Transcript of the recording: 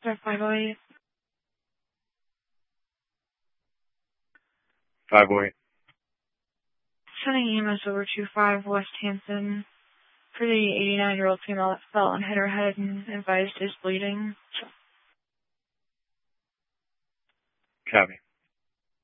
Star 508. 508. Sending EMS over to 5 West Hanson for the 89-year-old female that fell and hit her head and advised is bleeding. Copy.